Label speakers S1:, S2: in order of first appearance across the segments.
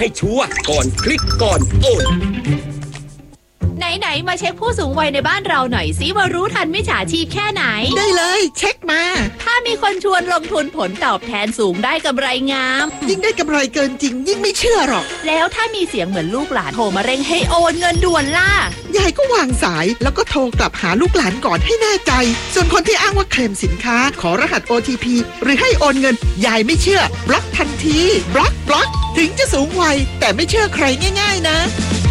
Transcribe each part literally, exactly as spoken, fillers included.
S1: ให้ชัวร์ก่อนคลิกก่อนโอน
S2: ไหนๆมาเช็คผู้สูงวัยในบ้านเราหน่อยสิว่ารู้ทันมิจฉาชีพแค่ไหน
S3: ได้เลยเช็คมา
S2: ถ้ามีคนชวนลงทุนผลตอบแทนสูงได้กำไรงาม
S3: ยิ่งได้กำไรเกินจริงยิ่งไม่เชื่อหรอก
S2: แล้วถ้ามีเสียงเหมือนลูกหลานโทรมาเร่งให้โอนเงินด่วนล่ะ
S3: ยายก็วางสายแล้วก็โทรกลับหาลูกหลานก่อนให้แน่ใจส่วนคนที่อ้างว่าเคลมสินค้าขอรหัส โอ ที พี หรือให้โอนเงินยายไม่เชื่อบล็อกทันทีบล็อกบล็อกถึงจะสูงวัยแต่ไม่เชื่อใครง่ายๆนะ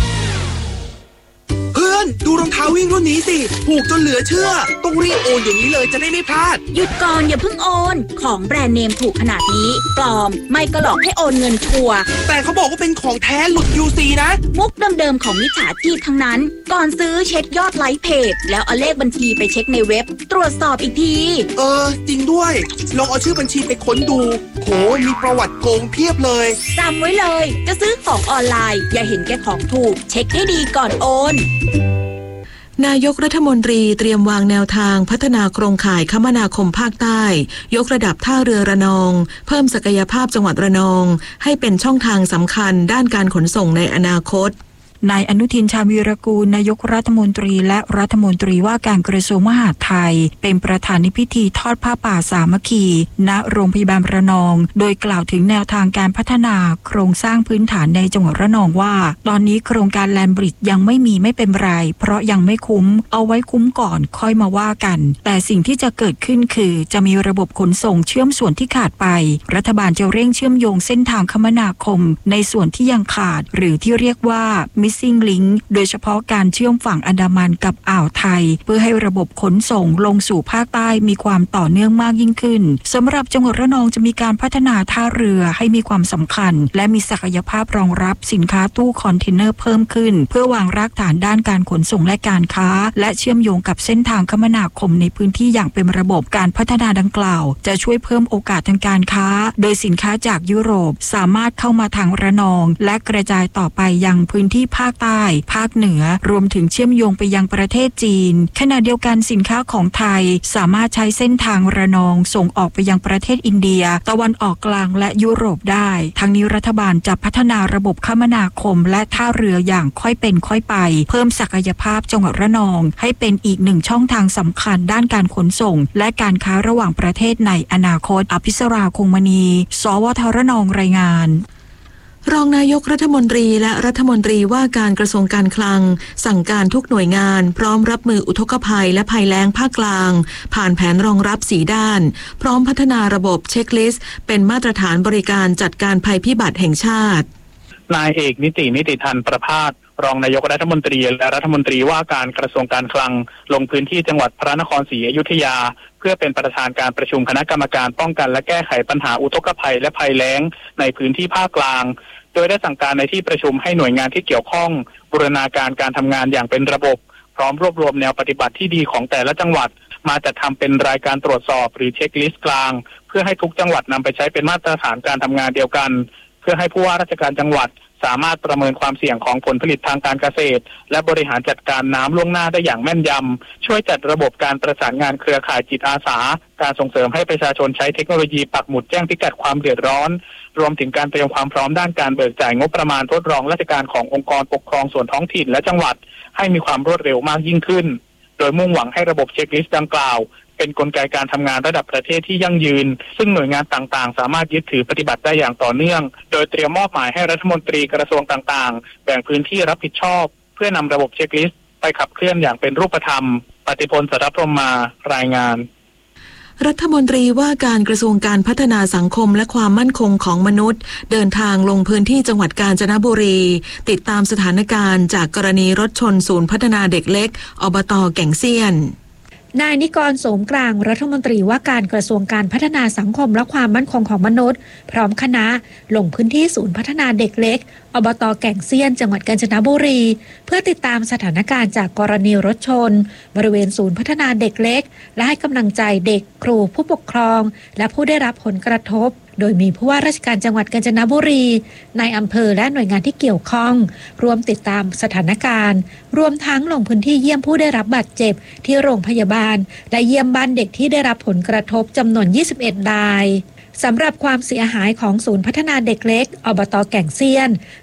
S4: เพื่อนดูรองเท้าวิ่งรุ่นนี้สิถูกจนเหลือเชื่อต้องรีบโอนอย่างนี้เลยจะได้ไม่พลาด
S5: หยุดก่อนอย่าเพิ่งโอนของแบรนด์เนมถูกขนาดนี้ปลอมไม่ก็หลอกให้โอนเงินชัวร์
S4: แต่เขาบอกว่าเป็นของแท้หลุด ยู ซี นะ
S5: มุกเดิมๆของมิจฉาชีพทั้งนั้นก่อนซื้อเช็คยอดไลค์เพจแล้วเอาเลขบัญชีไปเช็คในเว็บตรวจสอบอีกที
S4: เออจริงด้วยลองเอาชื่อบัญชีไปค้นดูโหมีประวัติโกงเพียบเลย
S5: จำไว้เลยจะซื้อของออนไลน์อย่าเห็นแก่ของถูกเช็คให้ดีก่อนโอน
S6: นายกรัฐมนตรีเตรียมวางแนวทางพัฒนาโครงข่ายคมนาคมภาคใต้ยกระดับท่าเรือระนองเพิ่มศักยภาพจังหวัดระนองให้เป็นช่องทางสำคัญด้านการขนส่งในอนาคต
S7: นายอนุทินชาญวีรกูลนายกรัฐมนตรีและรัฐมนตรีว่าการกระทรวงมหาดไทยเป็นประธานในพิธีทอดผ้าป่าสามัคคีณโรงพยาบาลระนองโดยกล่าวถึงแนวทางการพัฒนาโครงสร้างพื้นฐานในจังหวัดระนองว่าตอนนี้โครงการแลนด์บริดจ์ยังไม่มีไม่เป็นไรเพราะยังไม่คุ้มเอาไว้คุ้มก่อนค่อยมาว่ากันแต่สิ่งที่จะเกิดขึ้นคือจะมีระบบขนส่งเชื่อมส่วนที่ขาดไปรัฐบาลจะเร่งเชื่อมโยงเส้นทางคมนาคมในส่วนที่ยังขาดหรือที่เรียกว่าMissing Link โดยเฉพาะการเชื่อมฝั่งอันดามันกับอ่าวไทยเพื่อให้ระบบขนส่งลงสู่ภาคใต้มีความต่อเนื่องมากยิ่งขึ้นสำหรับจังหวัดระนองจะมีการพัฒนาท่าเรือให้มีความสำคัญและมีศักยภาพรองรับสินค้าตู้คอนเทนเนอร์เพิ่มขึ้นเพื่อวางรากฐานด้านการขนส่งและการค้าและเชื่อมโยงกับเส้นทางคมนาคมในพื้นที่อย่างเป็นระบบการพัฒนาดังกล่าวจะช่วยเพิ่มโอกาสทางการค้าโดยสินค้าจากยุโรปสามารถเข้ามาทางระนองและกระจายต่อไปยังพื้นที่ภาคใต้ภาคเหนือรวมถึงเชื่อมโยงไปยังประเทศจีนขณะเดียวกันสินค้าของไทยสามารถใช้เส้นทางระนองส่งออกไปยังประเทศอินเดียตะวันออกกลางและยุโรปได้ทั้งนี้รัฐบาลจะพัฒนาระบบคมนาคมและท่าเรืออย่างค่อยเป็นค่อยไปเพิ่มศักยภาพจังหวัดระนองให้เป็นอีกหนึ่งช่องทางสำคัญด้านการขนส่งและการค้าระหว่างประเทศในอนาคตอภิสราคงมณีสวทระนองรายงาน
S6: รองนายกรัฐมนตรีและรัฐมนตรีว่าการกระทรวงการคลังสั่งการทุกหน่วยงานพร้อมรับมืออุทกภัยและภัยแล้งภาคกลางผ่านแผนรองรับสีด้านพร้อมพัฒนาระบบเช็คลิสต์เป็นมาตรฐานบริการจัดการภัยพิบัติแห่งชาติ
S8: นายเอกนิตินิติธรรมประภาสรองนายกรัฐมนตรีและรัฐมนตรีว่าการกระทรวงการคลังลงพื้นที่จังหวัดพระนครศรีอยุธยาเพื่อเป็นประธานการประชุมคณะกรรมการป้องกันและแก้ไขปัญหาอุทกภัยและภัยแล้งในพื้นที่ภาคกลางโดยได้สั่งการในที่ประชุมให้หน่วยงานที่เกี่ยวข้องบูรณาการการทำงานอย่างเป็นระบบพร้อมรวบรวมแนวปฏิบัติที่ดีของแต่ละจังหวัดมาจัดทำเป็นรายการตรวจสอบหรือเช็คลิสต์กลางเพื่อให้ทุกจังหวัดนำไปใช้เป็นมาตรฐานการทำงานเดียวกันเพื่อให้ผู้ว่าราชการจังหวัดสามารถประเมินความเสี่ยงของผลผลิตทางการเกษตรและบริหารจัดการน้ำล่วงหน้าได้อย่างแม่นยำช่วยจัดระบบการประสานงานเครือข่ายจิตอาสาการส่งเสริมให้ประชาชนใช้เทคโนโลยีปักหมุดแจ้งพิกัดความเดือดร้อนรวมถึงการเตรียมความพร้อมด้านการเบิกจ่ายงบประมาณทดลองราชการขององค์กรปกครองส่วนท้องถิ่นและจังหวัดให้มีความรวดเร็วมากยิ่งขึ้นโดยมุ่งหวังให้ระบบเช็คลิสต์ดังกล่าวเป็นกลไกการทำงานระดับประเทศที่ยั่งยืนซึ่งหน่วยงานต่างๆสามารถยึดถือปฏิบัติได้อย่างต่อเนื่องโดยเตรียมมอบหมายให้รัฐมนตรีกระทรวงต่างๆแบ่งพื้นที่รับผิดชอบเพื่อนำระบบเช็คลิสต์ไปขับเคลื่อนอย่างเป็นรูปธรรมปฏิพลสรพรหมารายงาน
S6: รัฐมนตรีว่าการกระทรวงการพัฒนาสังคมและความมั่นคงของมนุษย์เดินทางลงพื้นที่จังหวัดกาญจนบุรีติดตามสถานการณ์จากกรณีรถชนศูนย์พัฒนาเด็กเล็กอบต.แก่งเซียน
S9: นายนิกร โสมกลางรัฐมนตรีว่าการกระทรวงการพัฒนาสังคมและความมั่นคงของมนุษย์พร้อมคณะลงพื้นที่ศูนย์พัฒนาเด็กเล็กอบต.แก่งเซียนจังหวัดกาญจนบุรีเพื่อติดตามสถานการณ์จากกรณีรถชนบริเวณศูนย์พัฒนาเด็กเล็กและให้กำลังใจเด็กครูผู้ปกครองและผู้ได้รับผลกระทบโดยมีผู้ว่าราชการจังหวัดกาญจนบุรีนายอำเภอและหน่วยงานที่เกี่ยวข้องรวมติดตามสถานการณ์รวมทั้งลงพื้นที่เยี่ยมผู้ได้รับบาดเจ็บที่โรงพยาบาลและเยี่ยมบ้านเด็กที่ได้รับผลกระทบจำนวนยี่สิบเอ็ดรายสำหรับความเสียหายของศูนย์พัฒนาเด็กเล็กอบต.แก่งเซียน